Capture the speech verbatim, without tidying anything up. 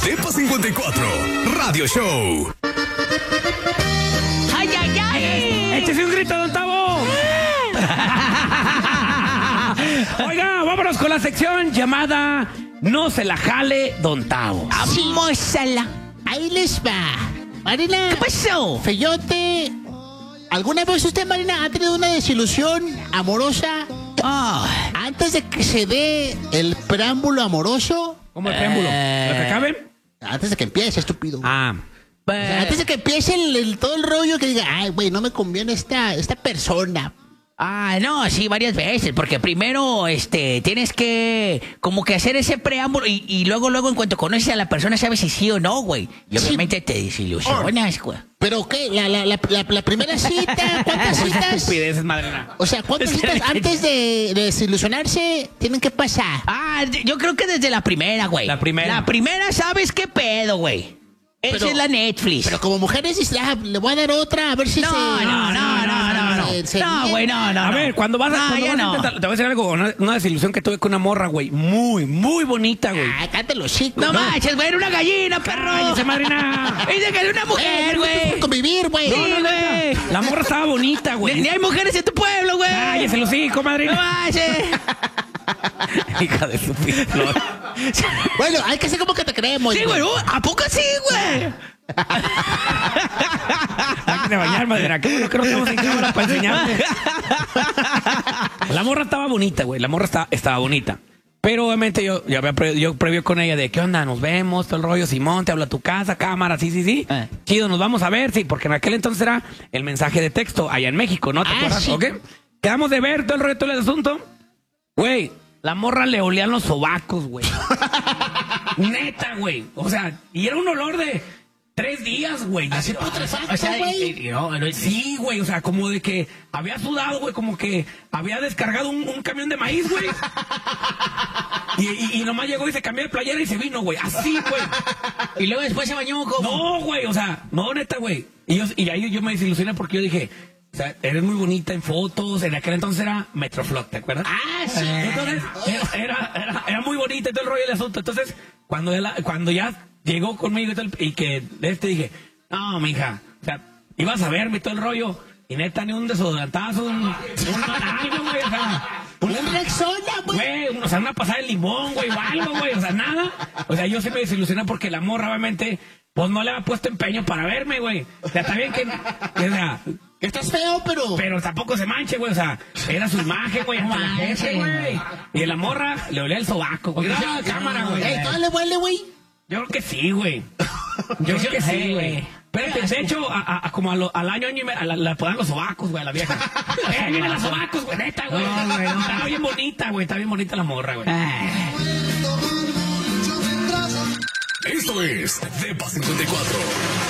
Tepa cincuenta y cuatro, Radio Show. ¡Ay, ay, ay! ¡Échese un grito, don Tavo! Oiga, vámonos con la sección llamada No se la jale, don Tavo. ¡Amósala! Ahí les va. Marina. ¿Qué pasó? Feyote. ¿Alguna vez usted, Marina, ha tenido una desilusión amorosa? Oh. Antes de que se dé el preámbulo amoroso. ¿Cómo el preámbulo? Eh. ¿Lo que acabe? Antes de que empiece, estúpido. Ah. O sea, antes de que empiece el, el- todo el rollo que diga, ay, güey, no me conviene esta, esta persona. Ah, no, sí, varias veces, porque primero, este, tienes que, como que hacer ese preámbulo y, y luego, luego, en cuanto conoces a la persona, sabes si sí o no, güey. Y Sí. obviamente te desilusionas, güey. ¿Pero qué? ¿La, la, la, la, la primera cita? ¿Cuántas citas? Estupideces, madrina. O sea, ¿cuántas citas antes de, de desilusionarse tienen que pasar? Ah, yo creo que desde la primera, güey. La primera. La primera, ¿sabes qué pedo, güey? Esa Pero- es la Netflix. Pero como mujeres dices, ah, le voy a dar otra, a ver si no, se... no, no, no, no, no. se- se No, güey, no, no. A no. ver, cuando vas a, No, cuando ya vas a no. intentar- te voy a decir algo, una, una desilusión que tuve con una morra, güey, muy, muy bonita, güey. Ah, cállate los chicos. No manches, güey, era una gallina, perro. ¡Cállese, madrina! Dice que era una mujer, güey. Convivir, güey. Sí, No, no, güey. neta. La morra estaba bonita, Ni, güey. ni hay mujeres en tu pueblo, güey. ¡Cállese los hijos, No madrina! manches. Hija de su flor. Bueno, hay que hacer como que te creemos. Sí, güey. uh, ¿A poco sí, güey? Hay que bañar, madrina. Qué bueno que no estamos en cámara para enseñarte. La morra estaba bonita, güey. La morra estaba, estaba bonita. Pero obviamente yo, yo había pre- yo previo con ella de ¿qué onda? Nos vemos, todo el rollo, Simón, te habla a tu casa, cámara, sí, sí, sí. Eh. Chido, nos vamos a ver, sí, porque en aquel entonces era el mensaje de texto allá en México, ¿no? ¿Te Ah, acuerdas? sí. ¿Ok? Quedamos de ver todo el rollo, todo el asunto. Güey, la morra le olían los sobacos, güey. Neta, güey. O sea, y era un olor de tres días, güey. Así Así, putrefacto, o sea, güey. y- y- no, no, sí, güey. O sea, como de que había sudado, güey. Como que había descargado un, un camión de maíz, güey. Y, y, y nomás llegó y se cambió de playera y se vino, güey. Así, güey. Y luego después se bañó como... No, güey. O sea, no, neta, güey. Y, yo, y ahí yo me desilusioné porque yo dije... O sea, eres muy bonita en fotos. En aquel entonces era Metroflog, ¿te acuerdas? Ah, sí. Entonces, era, era, era, era muy bonita y todo el rollo del asunto. Entonces, cuando, ella- cuando ya llegó conmigo y, todo el- y que de este dije, no, mija, o sea, ibas a verme y todo el rollo. Y neta, ni un desodorantazo, un, un algo, güey, o sea, Un Rexona, güey. güey, o sea, una pasada de limón, güey, o algo, güey, o sea, nada. O sea, yo sí me desilusioné porque la morra, obviamente, pues no le había puesto empeño para verme, güey. O sea, está bien que, que, o sea, Que estás feo, pero... pero tampoco se manche, güey. O sea, era su imagen, güey, ante la gente, güey. Y la morra le olía el sobaco, güey. Ah, cámara, güey. Ey, ¿todo le huele, güey? Yo creo que sí, güey. Yo creo que sí, güey. Pero de hecho, a, a- a- como a lo- al año, año y medio, a la, la ponían los sobacos, güey, a la vieja. Eh, ahí vienen los sobacos, güey, neta, güey. No, güey, no. Está bien bonita, güey. Está bien bonita la morra, güey. Ah. Esto es Tepa cincuenta y cuatro.